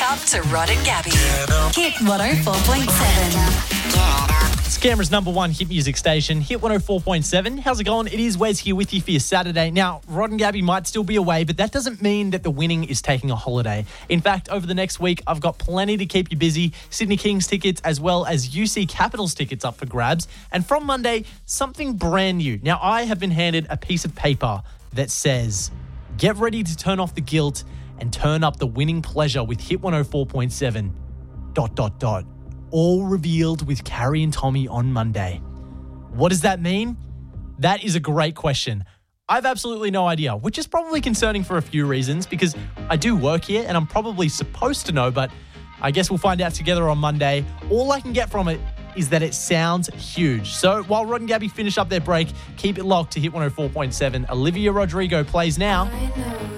up to Rod and Gabby. Hit 104.7. It's Canberra's number one hit music station, Hit 104.7. How's it going? It is Wes here with you for your Saturday. Now, Rod and Gabby might still be away, but that doesn't mean that the winning is taking a holiday. In fact, over the next week, I've got plenty to keep you busy. Sydney Kings tickets as well as UC Capitals tickets up for grabs. And from Monday, something brand new. Now, I have been handed a piece of paper that says, get ready to turn off the guilt and turn up the winning pleasure with Hit 104.7... ... all revealed with Carrie and Tommy on Monday. What does that mean? That is a great question. I've absolutely no idea, which is probably concerning for a few reasons because I do work here and I'm probably supposed to know, but I guess we'll find out together on Monday. All I can get from it is that it sounds huge. So while Rod and Gabby finish up their break, keep it locked to Hit 104.7. Olivia Rodrigo plays now.